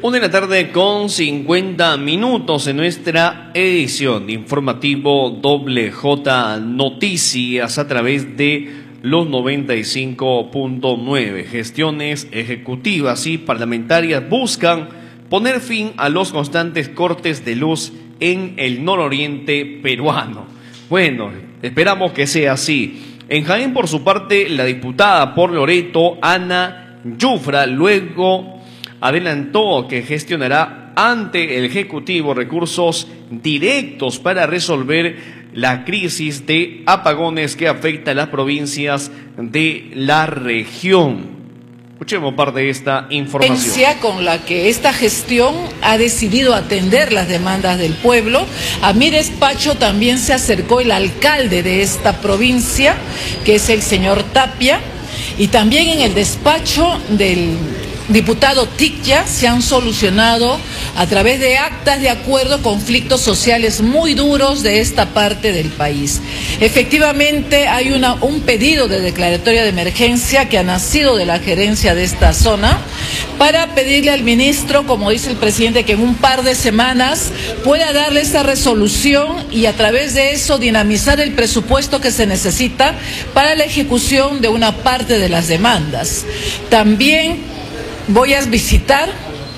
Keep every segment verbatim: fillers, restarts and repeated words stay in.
Una de la tarde con cincuenta minutos en nuestra edición de informativo Doble J Noticias a través de los noventa y cinco punto nueve. Gestiones ejecutivas y parlamentarias buscan poner fin a los constantes cortes de luz en el nororiente peruano. Bueno, esperamos que sea así. En Jaén, por su parte, la diputada por Loreto, Ana Yufra, luego adelantó que gestionará ante el Ejecutivo recursos directos para resolver la crisis de apagones que afecta a las provincias de la región. Escuchemos parte de esta información. Con la que esta gestión ha decidido atender las demandas del pueblo. A mi despacho también se acercó el alcalde de esta provincia, que es el señor Tapia, y también en el despacho del diputado Ticya se han solucionado a través de actas de acuerdo conflictos sociales muy duros de esta parte del país. Efectivamente hay una, un pedido de declaratoria de emergencia que ha nacido de la gerencia de esta zona para pedirle al ministro, como dice el presidente, que en un par de semanas pueda darle esta resolución y a través de eso dinamizar el presupuesto que se necesita para la ejecución de una parte de las demandas. También voy a visitar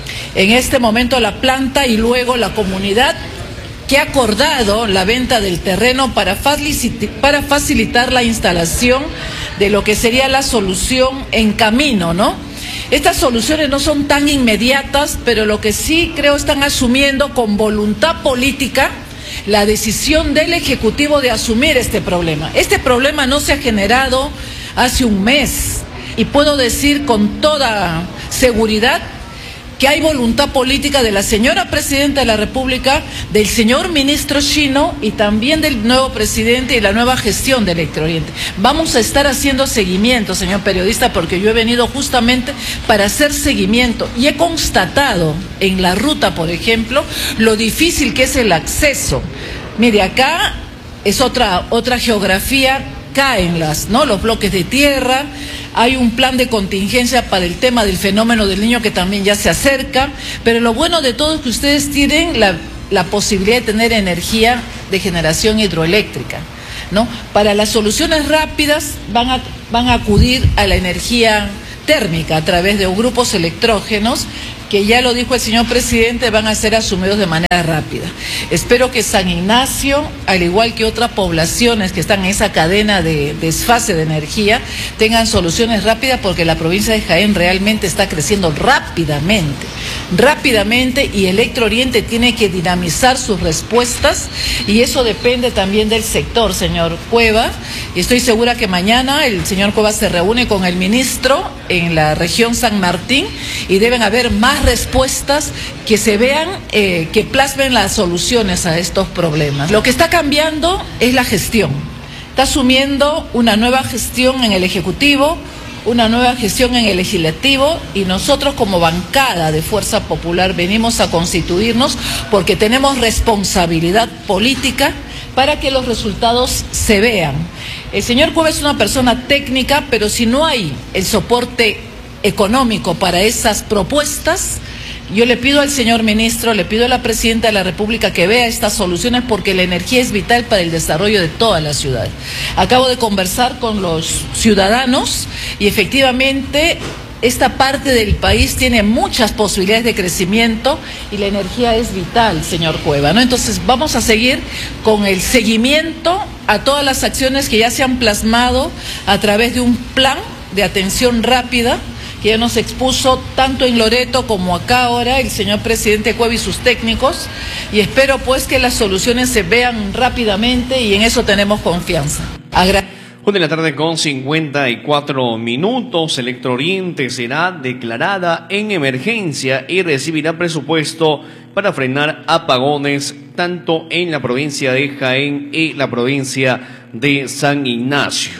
en este momento la planta y luego la comunidad que ha acordado la venta del terreno para facilitar, para facilitar la instalación de lo que sería la solución en camino, ¿no? Estas soluciones no son tan inmediatas, pero lo que sí creo están asumiendo con voluntad política la decisión del Ejecutivo de asumir este problema. Este problema no se ha generado hace un mes y puedo decir con toda seguridad que hay voluntad política de la señora Presidenta de la República, del señor Ministro Chino y también del nuevo presidente y la nueva gestión de Electrooriente. Vamos a estar haciendo seguimiento, señor periodista, porque yo he venido justamente para hacer seguimiento y he constatado en la ruta, por ejemplo, lo difícil que es el acceso. Mire, acá es otra, otra geografía, caen las, ¿no? los bloques de tierra. Hay un plan de contingencia para el tema del fenómeno del Niño que también ya se acerca, pero lo bueno de todo es que ustedes tienen la, la posibilidad de tener energía de generación hidroeléctrica, ¿no? Para las soluciones rápidas van a, van a acudir a la energía térmica a través de grupos electrógenos que ya lo dijo el señor presidente, van a ser asumidos de manera rápida. Espero que San Ignacio, al igual que otras poblaciones que están en esa cadena de desfase de energía, tengan soluciones rápidas porque la provincia de Jaén realmente está creciendo rápidamente, rápidamente y Electrooriente tiene que dinamizar sus respuestas y eso depende también del sector, señor Cueva. Y estoy segura que mañana el señor Cueva se reúne con el ministro en la región San Martín y deben haber más respuestas que se vean, eh, que plasmen las soluciones a estos problemas. Lo que está cambiando es la gestión. Está asumiendo una nueva gestión en el Ejecutivo, una nueva gestión en el Legislativo y nosotros como bancada de Fuerza Popular venimos a constituirnos porque tenemos responsabilidad política para que los resultados se vean. El señor Cueva es una persona técnica, pero si no hay el soporte económico para esas propuestas, yo le pido al señor ministro, le pido a la Presidenta de la República que vea estas soluciones porque la energía es vital para el desarrollo de toda la ciudad. Acabo de conversar con los ciudadanos y efectivamente esta parte del país tiene muchas posibilidades de crecimiento y la energía es vital, señor Cueva, ¿no? Entonces vamos a seguir con el seguimiento a todas las acciones que ya se han plasmado a través de un plan de atención rápida que ya nos expuso tanto en Loreto como acá ahora el señor presidente Cueva y sus técnicos, y espero pues que las soluciones se vean rápidamente y en eso tenemos confianza. Agra Una de la tarde con cincuenta y cuatro minutos, Electrooriente será declarada en emergencia y recibirá presupuesto para frenar apagones tanto en la provincia de Jaén y la provincia de San Ignacio.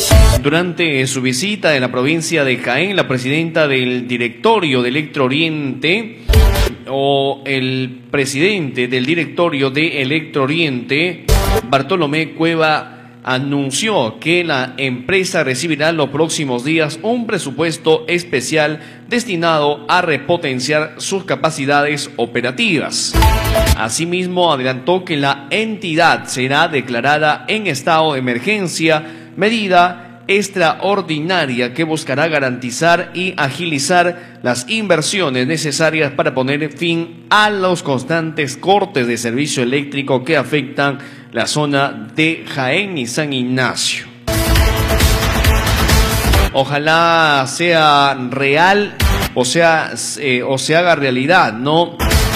Durante su visita de la provincia de Jaén, la presidenta del directorio de Electrooriente o el presidente del directorio de Electrooriente, Bartolomé Cueva anunció que la empresa recibirá en los próximos días un presupuesto especial destinado a repotenciar sus capacidades operativas. Asimismo, adelantó que la entidad será declarada en estado de emergencia, medida extraordinaria que buscará garantizar y agilizar las inversiones necesarias para poner fin a los constantes cortes de servicio eléctrico que afectan la zona de Jaén y San Ignacio. Ojalá sea real o sea eh, o se haga realidad, ¿no?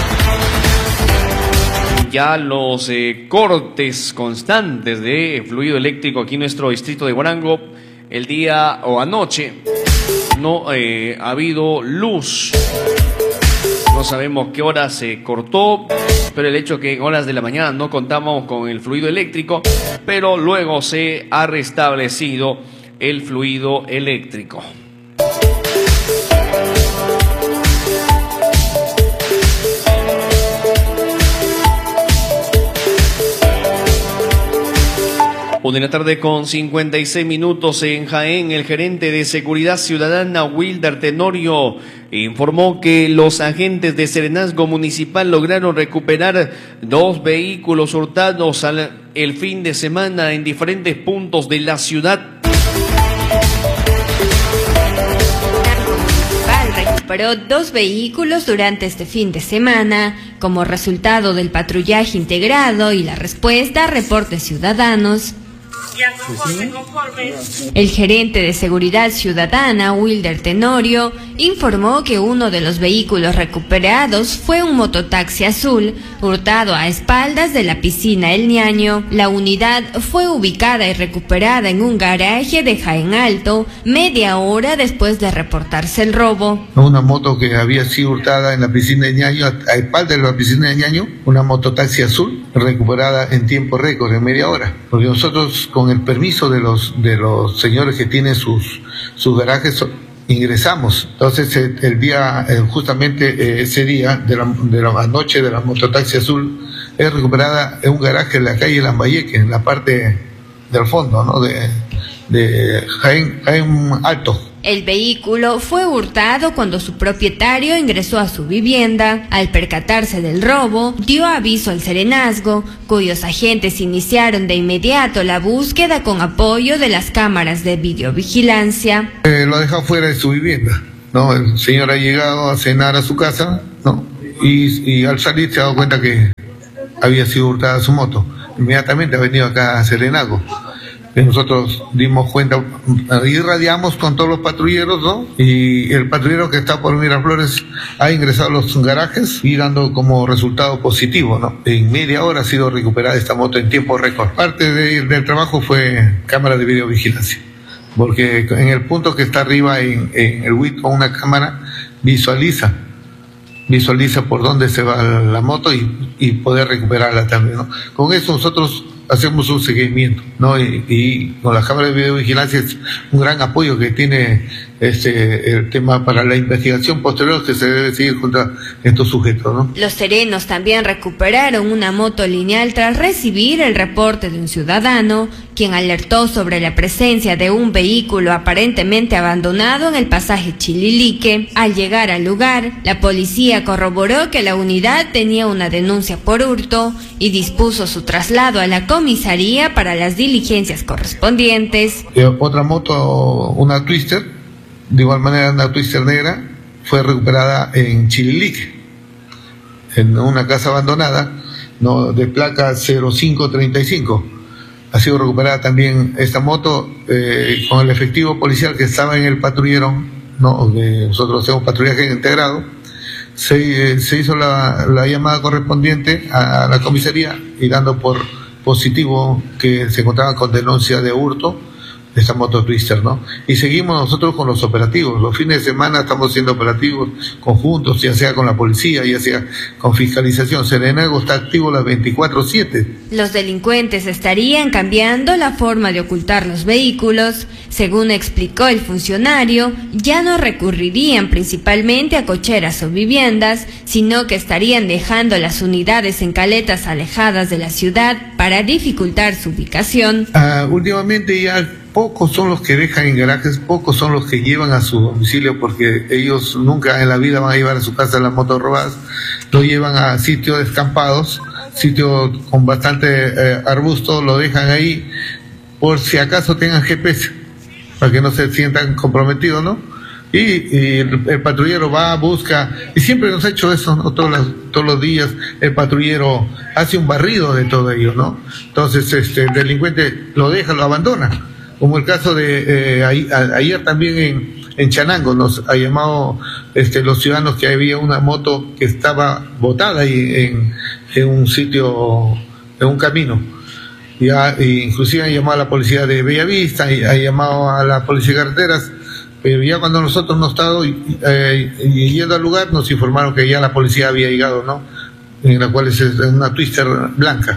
Ya los eh, cortes constantes de fluido eléctrico aquí en nuestro distrito de Huarango, el día o anoche no eh, ha habido luz. No sabemos qué hora se cortó, pero el hecho que en horas de la mañana no contamos con el fluido eléctrico, pero luego se ha restablecido el fluido eléctrico. Una de la tarde con cincuenta y seis minutos en Jaén. El gerente de Seguridad Ciudadana, Wilder Tenorio, informó que los agentes de Serenazgo Municipal lograron recuperar dos vehículos hurtados al, el fin de semana en diferentes puntos de la ciudad. Recuperó dos vehículos durante este fin de semana como resultado del patrullaje integrado y la respuesta a reportes ciudadanos. Conforme, conforme. El gerente de Seguridad Ciudadana, Wilder Tenorio, informó que uno de los vehículos recuperados fue un mototaxi azul, hurtado a espaldas de la piscina El Ñaño. La unidad fue ubicada y recuperada en un garaje de Jaén Alto, media hora después de reportarse el robo. Una moto que había sido hurtada en la piscina El Ñaño, a espaldas de la piscina El Ñaño, una mototaxi azul, recuperada en tiempo récord, en media hora. Porque nosotros, con el permiso de los de los señores que tienen sus sus garajes, ingresamos. Entonces el, el día eh, justamente eh, ese día de la, de la noche de la mototaxi azul es recuperada en un garaje en la calle Lambayeque, en la parte del fondo, ¿no? de de Jaén, Jaén Alto. El vehículo fue hurtado cuando su propietario ingresó a su vivienda. Al percatarse del robo, dio aviso al Serenazgo, cuyos agentes iniciaron de inmediato la búsqueda con apoyo de las cámaras de videovigilancia. Eh, lo ha dejado fuera de su vivienda, ¿no? El señor ha llegado a cenar a su casa, ¿no? Y, y al salir se ha dado cuenta que había sido hurtada su moto. Inmediatamente ha venido acá a Serenazgo. Nosotros dimos cuenta, irradiamos con todos los patrulleros, ¿no? Y el patrullero que está por Miraflores ha ingresado a los garajes y dando como resultado positivo, ¿no? En media hora ha sido recuperada esta moto en tiempo récord. Parte de, del trabajo fue cámara de videovigilancia, porque en el punto que está arriba en, en el W I T con una cámara visualiza, visualiza por dónde se va la moto y, y poder recuperarla también, ¿no? Con eso nosotros hacemos un seguimiento, ¿no? Y, y con la cámara de videovigilancia es un gran apoyo que tiene este el tema para la investigación posterior que se debe seguir contra estos sujetos, ¿no? Los serenos también recuperaron una moto lineal tras recibir el reporte de un ciudadano, quien alertó sobre la presencia de un vehículo aparentemente abandonado en el pasaje Chililique. Al llegar al lugar, la policía corroboró que la unidad tenía una denuncia por hurto y dispuso su traslado a la comisaría para las diligencias correspondientes. Eh, otra moto, una Twister, de igual manera una Twister negra, fue recuperada en Chililique, en una casa abandonada, ¿no? De placa cero cinco treinta y cinco. Ha sido recuperada también esta moto eh, con el efectivo policial que estaba en el patrullero, ¿no? Que nosotros hacemos patrullaje integrado. Se, eh, se hizo la, la llamada correspondiente a la comisaría y dando por positivo que se encontraba con denuncia de hurto esta moto Twister, ¿no? Y seguimos nosotros con los operativos. Los fines de semana estamos haciendo operativos conjuntos, ya sea con la policía, ya sea con fiscalización. Serenazgo está activo las veinticuatro siete. Los delincuentes estarían cambiando la forma de ocultar los vehículos. Según explicó el funcionario, ya no recurrirían principalmente a cocheras o viviendas, sino que estarían dejando las unidades en caletas alejadas de la ciudad para dificultar su ubicación. Uh, últimamente ya pocos son los que dejan en garajes, pocos son los que llevan a su domicilio, porque ellos nunca en la vida van a llevar a su casa las motos robadas, lo llevan a sitios descampados, sitios con bastante eh, arbusto, lo dejan ahí por si acaso tengan G P S, para que no se sientan comprometidos, ¿no? Y, y el, el patrullero va, busca, y siempre nos ha hecho eso, ¿no? Todos los, todos los días el patrullero hace un barrido de todo ello, ¿no? Entonces este, el delincuente lo deja, lo abandona, como el caso de eh, ayer, ayer también en, en Chanango nos ha llamado este, los ciudadanos que había una moto que estaba botada ahí en, en un sitio, en un camino. Ya, inclusive han llamado a la policía de Bellavista, y ha llamado a la policía de carreteras, pero ya cuando nosotros no estado eh, yendo al lugar nos informaron que ya la policía había llegado, ¿no? En la cual es una Twister blanca.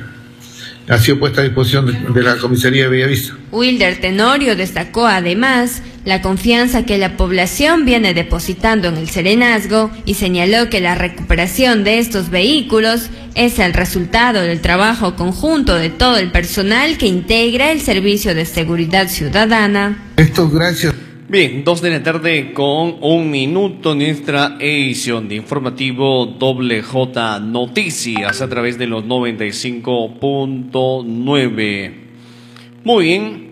Ha sido puesta a disposición de, de la comisaría de Bellavista. Wilder Tenorio destacó además la confianza que la población viene depositando en el Serenazgo y señaló que la recuperación de estos vehículos es el resultado del trabajo conjunto de todo el personal que integra el Servicio de Seguridad Ciudadana. Esto gracias. Bien, dos de la tarde con un minuto en nuestra edición de informativo Doble J Noticias a través de los noventa y cinco punto nueve. Muy bien,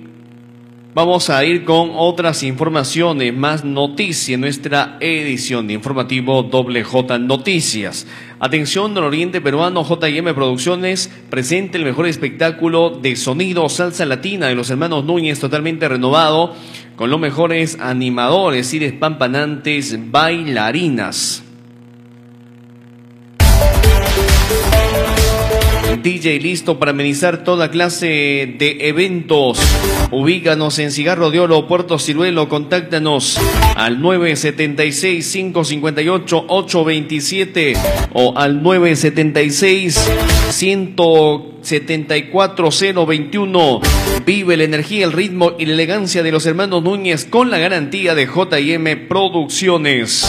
vamos a ir con otras informaciones, más noticias en nuestra edición de informativo Doble J Noticias. Atención, Nororiente Peruano, J y M Producciones presenta el mejor espectáculo de sonido salsa latina de los hermanos Núñez, totalmente renovado, con los mejores animadores y despampanantes bailarinas. D J listo para amenizar toda clase de eventos. Ubícanos en Cigarro de Oro, Puerto Ciruelo. Contáctanos al nueve siete seis, cinco cinco ocho, ocho dos siete o al nueve siete seis, uno siete cuatro cero dos uno. Vive la energía, el ritmo y la elegancia de los hermanos Núñez con la garantía de J y M Producciones.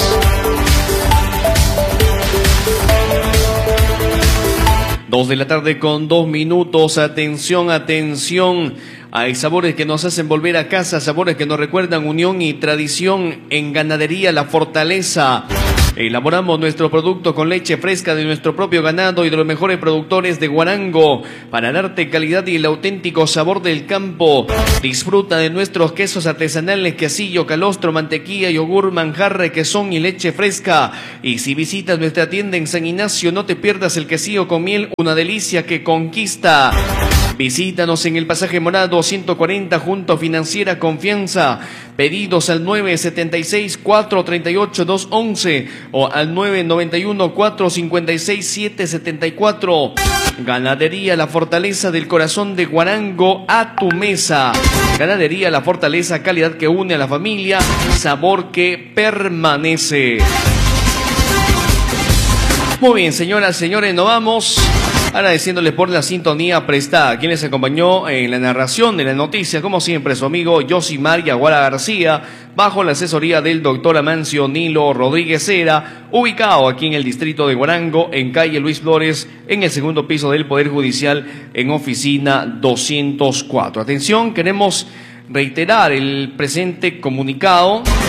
Dos de la tarde con dos minutos. Atención, atención. Hay sabores que nos hacen volver a casa, sabores que nos recuerdan unión y tradición. En Ganadería La Fortaleza elaboramos nuestro producto con leche fresca de nuestro propio ganado y de los mejores productores de Huarango para darte calidad y el auténtico sabor del campo. Disfruta de nuestros quesos artesanales, quesillo, calostro, mantequilla, yogur, manjar, requesón y leche fresca. Y si visitas nuestra tienda en San Ignacio, no te pierdas el quesillo con miel, una delicia que conquista. Visítanos en el pasaje Morado ciento cuarenta junto a Financiera Confianza. Pedidos al nueve siete seis, cuatro tres ocho, dos once o al nueve nueve uno, cuatro cinco seis, siete siete cuatro. Ganadería La Fortaleza, del corazón de Huarango a tu mesa. Ganadería La Fortaleza, calidad que une a la familia, sabor que permanece. Muy bien, señoras, señores, nos vamos. Agradeciéndoles por la sintonía prestada. Quien les acompañó en la narración de la noticia, como siempre, su amigo Yosimar Yaguara García, bajo la asesoría del doctor Amancio Nilo Rodríguez Era, ubicado aquí en el distrito de Huarango, en calle Luis Flores, en el segundo piso del Poder Judicial, en oficina doscientos cuatro. Atención, queremos reiterar el presente comunicado